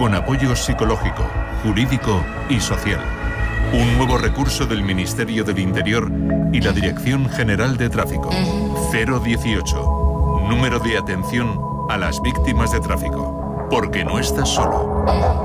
con apoyo psicológico, jurídico y social. Un nuevo recurso del Ministerio del Interior y la Dirección General de Tráfico. 018. Número de atención a las víctimas de tráfico. Porque no estás solo.